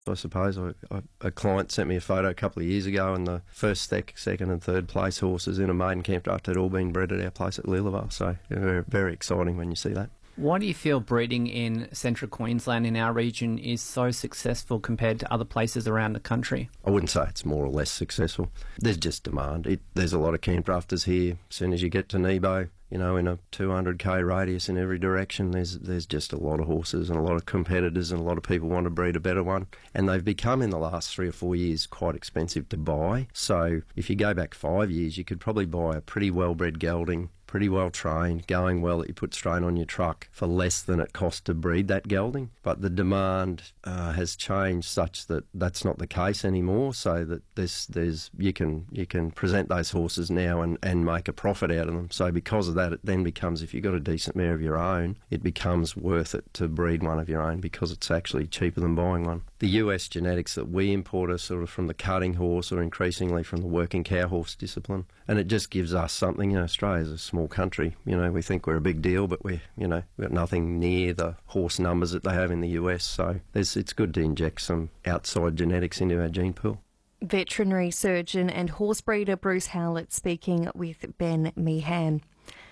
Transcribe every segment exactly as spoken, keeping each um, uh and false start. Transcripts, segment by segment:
I suppose. I, I, a client sent me a photo a couple of years ago, and the first, sec, second and third place horses in a maiden camp draft had all been bred at our place at Leelavale, so very, very exciting when you see that. Why do you feel breeding in central Queensland, in our region, is so successful compared to other places around the country? I wouldn't say it's more or less successful. There's just demand. It, there's a lot of camp drafters here. As soon as you get to Nebo, you know, in a two hundred k radius in every direction, there's there's just a lot of horses and a lot of competitors, and a lot of people want to breed a better one. And they've become, in the last three or four years, quite expensive to buy. So if you go back five years, you could probably buy a pretty well-bred gelding, pretty well trained, going well, that you put straight on your truck for less than it cost to breed that gelding. But the demand uh, has changed such that that's not the case anymore, so that there's, there's you can you can present those horses now and, and make a profit out of them. So because of that, it then becomes, if you've got a decent mare of your own, it becomes worth it to breed one of your own because it's actually cheaper than buying one. The U S genetics that we import are sort of from the cutting horse, or increasingly from the working cow horse discipline, and it just gives us something. You know, Australia's a small country. You know, we think we're a big deal, but we, you know, we've got nothing near the horse numbers that they have in the U S. So there's, it's good to inject some outside genetics into our gene pool. Veterinary surgeon and horse breeder Bruce Howlett speaking with Ben Meehan.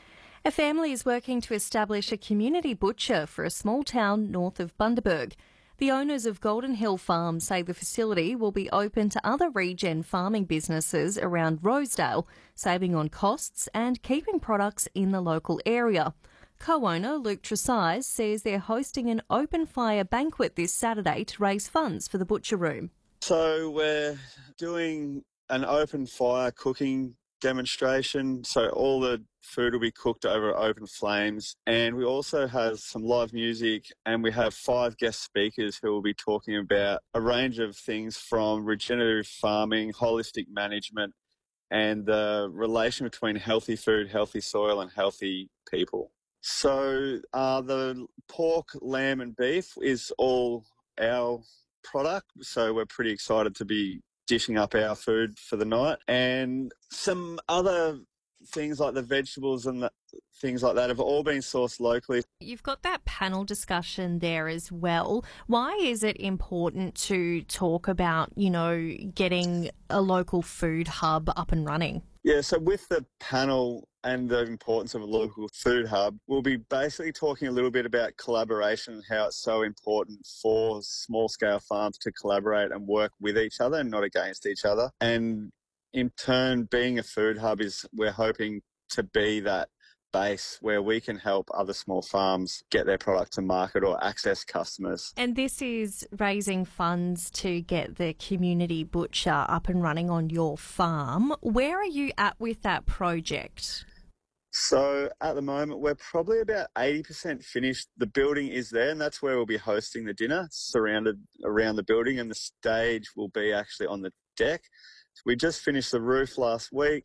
A family is working to establish a community butcher for a small town north of Bundaberg. The owners of Golden Hill Farm say the facility will be open to other regen farming businesses around Rosedale, saving on costs and keeping products in the local area. Co-owner Luke Tresize says they're hosting an open fire banquet this Saturday to raise funds for the butcher room. So we're doing an open fire cooking demonstration, so all the food will be cooked over open flames, and we also have some live music, and we have five guest speakers who will be talking about a range of things from regenerative farming, holistic management, and the relation between healthy food, healthy soil and healthy people. So uh, the pork, lamb and beef is all our product, so we're pretty excited to be dishing up our food for the night. And some other things like the vegetables and the things like that have all been sourced locally. You've got that panel discussion there as well. Why is it important to talk about, you know, getting a local food hub up and running? Yeah, so with the panel and the importance of a local food hub, we'll be basically talking a little bit about collaboration and how it's so important for small-scale farms to collaborate and work with each other and not against each other. And in turn, being a food hub is, we're hoping to be that base where we can help other small farms get their product to market or access customers. And this is raising funds to get the community butcher up and running on your farm. Where are you at with that project? So at the moment, we're probably about eighty percent finished. The building is there, and that's where we'll be hosting the dinner, surrounded around the building, and the stage will be actually on the deck. So we just finished the roof last week,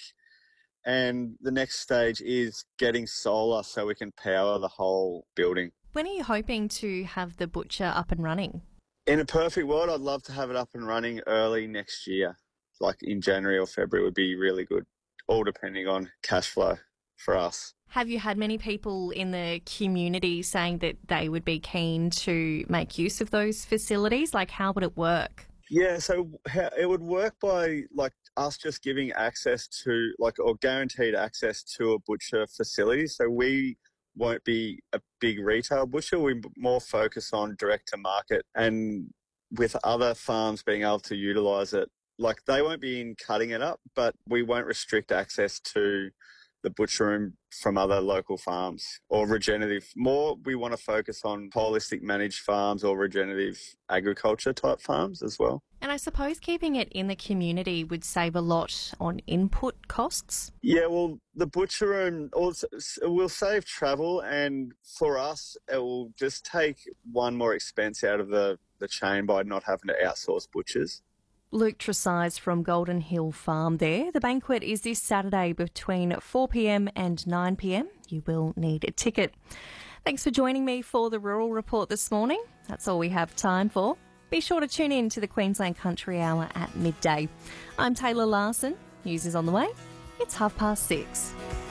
and the next stage is getting solar so we can power the whole building. When are you hoping to have the butcher up and running? In a perfect world, I'd love to have it up and running early next year, like in January or February would be really good, all depending on cash flow for us. Have you had many people in the community saying that they would be keen to make use of those facilities? Like, how would it work? Yeah, so it would work by like us just giving access to like or guaranteed access to a butcher facility. So we won't be a big retail butcher. We more focus on direct to market, and with other farms being able to utilise it. Like they won't be in cutting it up, but we won't restrict access to the butcher room from other local farms or regenerative. More, we want to focus on holistic managed farms or regenerative agriculture type farms as well. And I suppose keeping it in the community would save a lot on input costs? Yeah, well, the butcher room also will save travel, and for us, it will just take one more expense out of the, the chain by not having to outsource butchers. Luke Tresize from Golden Hill Farm there. The banquet is this Saturday between four p m and nine p m. You will need a ticket. Thanks for joining me for the Rural Report this morning. That's all we have time for. Be sure to tune in to the Queensland Country Hour at midday. I'm Taylor Larson. News is on the way. It's half past six.